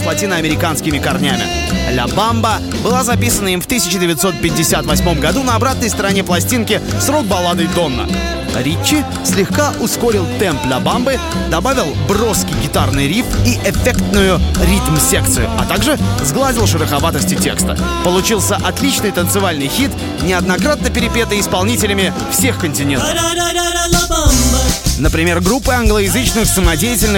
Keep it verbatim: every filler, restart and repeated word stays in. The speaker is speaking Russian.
латиноамериканскими корнями. «Ля Бамба» была записана им в тысяча девятьсот пятьдесят восьмом году на обратной стороне пластинки с рок-балладой «Донна». Ричи слегка ускорил темп «Ля Бамбы», добавил броский гитарный риф и эффектную ритм-секцию, а также сгладил шероховатости текста. Получился отличный танцевальный хит, неоднократно перепетый исполнителями всех континентов. Например, группы англоязычных самодеятельных